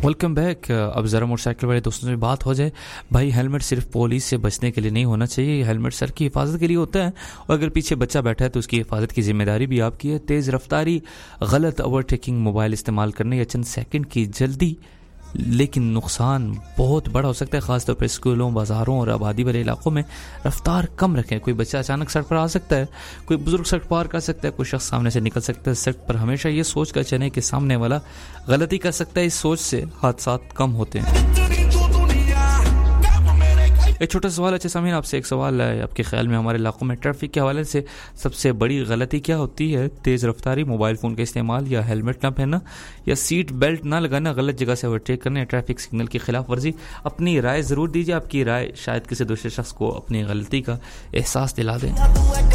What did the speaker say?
Welcome back. अब ज़रा motorcycle वाले दोस्तों से बात हो जाए। भाई हेलमेट सिर्फ पुलिस से बचने के लिए नहीं होना चाहिए, हेलमेट सर की हिफाजत के लिए होता है और अगर पीछे बच्चा बैठा है तो उसकी हिफाजत की जिम्मेदारी भी आपकी है। तेज़ रफ्तारी, गलत ओवरटेकिंग, मोबाइल इस्तेमाल करने या चंद सेकंड की जल्दी लेकिन नुकसान बहुत बड़ा हो सकता है। ख़ासतौर पर स्कूलों, बाज़ारों और आबादी वाले इलाकों में रफ्तार कम रखें। कोई बच्चा अचानक सड़क पर आ सकता है, कोई बुजुर्ग सड़क पार कर सकता है, कोई शख्स सामने से निकल सकता है। सड़क पर हमेशा ये सोच कर चलें कि सामने वाला गलती कर सकता है। इस सोच से हादसा कम होते हैं। एक छोटा सवाल अच्छा सामीन, आपसे एक सवाल है, आपके ख्याल में हमारे इलाकों में ट्रैफिक के हवाले से सबसे बड़ी गलती क्या होती है? तेज़ रफ्तारी, मोबाइल फ़ोन का इस्तेमाल, या हेलमेट ना पहनना, या सीट बेल्ट ना लगाना, गलत जगह से ओवरटेक करना, या ट्रैफिक सिग्नल की खिलाफ वर्जी? अपनी राय ज़रूर दीजिए। आपकी राय शायद किसी दूसरे शख्स को अपनी गलती का एहसास दिला दें।